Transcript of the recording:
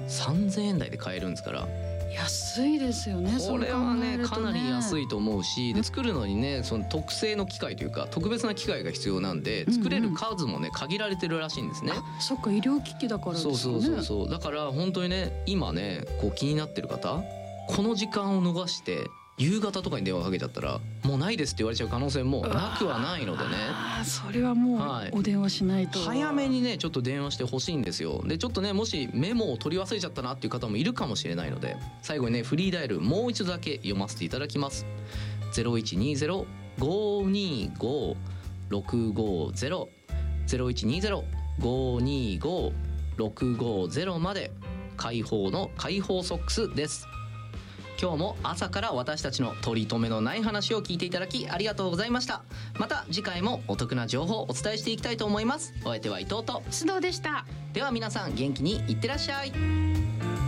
3000円台で買えるんですから、 安いですよね。 これはねそう考えるとかなり安いと思うし、で作るのにねその特製の機械というか特別な機械が必要なんで、作れる数もね限られてるらしいんですね。 そっか、医療機器だからですよね。 そうだから本当にね今ねこう気になってる方、この時間を逃して夕方とかに電話かけちゃったらもうないですって言われちゃう可能性もなくはないのでね、 それはもうお電話しないと、 早めにねちょっと電話してほしいんですよ。でちょっとねもしメモを取り忘れちゃったなっていう方もいるかもしれないので、最後にねフリーダイヤルもう一度だけ読ませていただきます。 0120-525-650 0120-525-650まで開放の開放ソックスです。今日も朝から私たちの取り留めのない話を聞いていただきありがとうございました。また次回もお得な情報をお伝えしていきたいと思います。お相手は伊藤と須藤でした。 では皆さん元気にいってらっしゃい。